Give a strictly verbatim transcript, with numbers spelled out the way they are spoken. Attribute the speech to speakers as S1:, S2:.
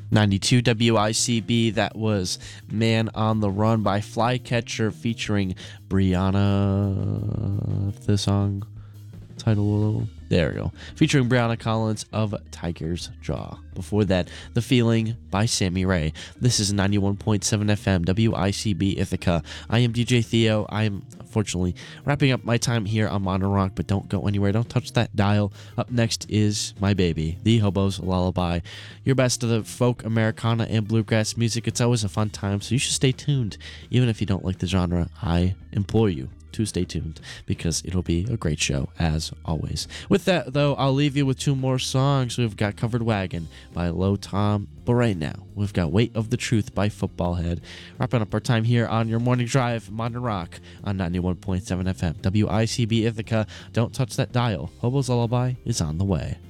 S1: ninety-two W I C B, that was Man on the Run by Flycatcher featuring Brianna, if the song title, there we go, featuring Brianna Collins of Tiger's Jaw. Before that, The Feeling by Sammy Ray. This is ninety-one point seven F M W I C B Ithaca. I am D J Theo. I am unfortunately wrapping up my time here on Modern Rock, but don't go anywhere. Don't touch that dial. Up next is my baby, The Hobo's Lullaby. Your best of the folk, Americana, and bluegrass music. It's always a fun time, so you should stay tuned. Even if you don't like the genre, I implore you to stay tuned because it'll be a great show as always. With that though, I'll leave you with two more songs. We've got Covered Wagon by Low Tom, but right now we've got Weight of the Truth by Football Head. Wrapping up our time here on your morning drive, Modern Rock on ninety-one point seven F M W I C B Ithaca. Don't touch that dial. Hobo's Lullaby is on the way.